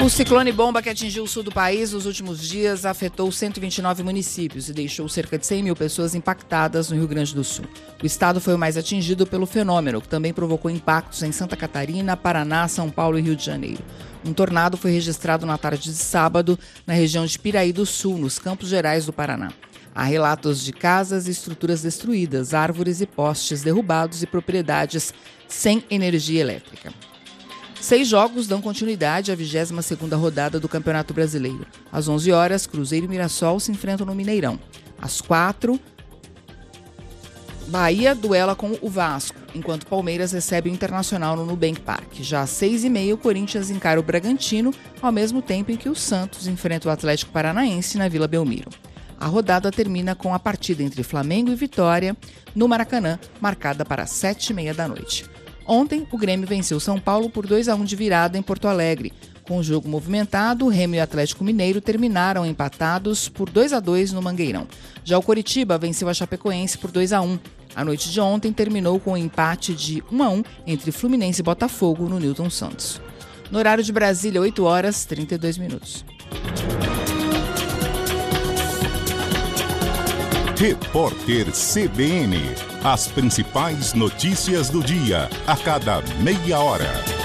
O ciclone bomba que atingiu o sul do país nos últimos dias afetou 129 municípios e deixou cerca de 100 mil pessoas impactadas no Rio Grande do Sul. O estado foi o mais atingido pelo fenômeno, que também provocou impactos em Santa Catarina, Paraná, São Paulo e Rio de Janeiro. Um tornado foi registrado na tarde de sábado na região de Piraí do Sul, nos Campos Gerais do Paraná. Há relatos de casas e estruturas destruídas, árvores e postes derrubados e propriedades sem energia elétrica. 6 jogos dão continuidade à 22ª rodada do Campeonato Brasileiro. Às 11 horas, Cruzeiro e Mirassol se enfrentam no Mineirão. Às 4, Bahia duela com o Vasco, enquanto Palmeiras recebe o Internacional no Nubank Park. Já às 6h30, o Corinthians encara o Bragantino, ao mesmo tempo em que o Santos enfrenta o Atlético Paranaense na Vila Belmiro. A rodada termina com a partida entre Flamengo e Vitória, no Maracanã, marcada para as 7h30 da noite. Ontem, o Grêmio venceu São Paulo por 2-1 de virada em Porto Alegre. Com o jogo movimentado, o Remo e o Atlético Mineiro terminaram empatados por 2-2 no Mangueirão. Já o Coritiba venceu a Chapecoense por 2-1. A noite de ontem terminou com o empate de 1-1 entre Fluminense e Botafogo no Newton Santos. No horário de Brasília, 8 horas 32 minutos. Repórter CBN. As principais notícias do dia, a cada meia hora.